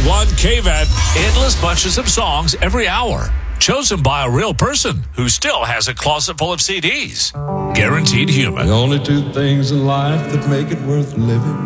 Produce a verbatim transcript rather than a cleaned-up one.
one K V A T. Endless bunches of songs every hour. Chosen by a real person who still has a closet full of C Ds. Guaranteed human. The only two things in life that make it worth living